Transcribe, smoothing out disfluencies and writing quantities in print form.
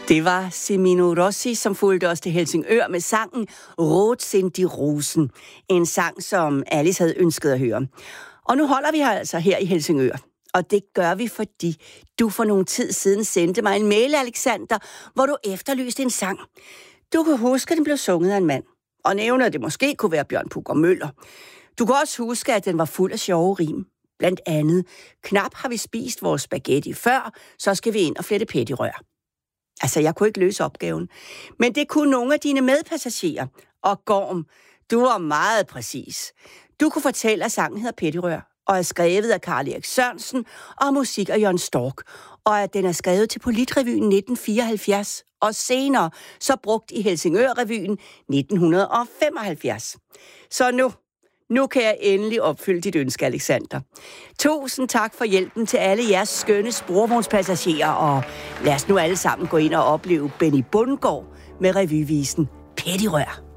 Det var Semino Rossi, som fulgte os til Helsingør med sangen Rot sind die Rosen. En sang, som Alice havde ønsket at høre. Og nu holder vi her altså her i Helsingør. Og det gør vi, fordi du for nogle tid siden sendte mig en mail, Alexander, hvor du efterlyste en sang. Du kan huske, at den blev sunget af en mand. Og nævner, at det måske kunne være Bjørn Pugh Møller. Du kan også huske, at den var fuld af sjove rim. Blandt andet, knap har vi spist vores spaghetti før, så skal vi ind og flette pettirør. Altså, jeg kunne ikke løse opgaven. Men det kunne nogle af dine medpassagerer. Og Gorm, du var meget præcis. Du kunne fortælle, at sangen hedder Pettirør, og er skrevet af Karl Erik Sørensen og musik af Jørgen Stork, og at den er skrevet til Politrevyen 1974, og senere så brugt i Helsingør-revyen 1975. Så nu kan jeg endelig opfylde dit ønske, Alexander. Tusind tak for hjælpen til alle jeres skønne sporvognspassagerer, og lad os nu alle sammen gå ind og opleve Benny Bundgaard med revyvisen Pettirør.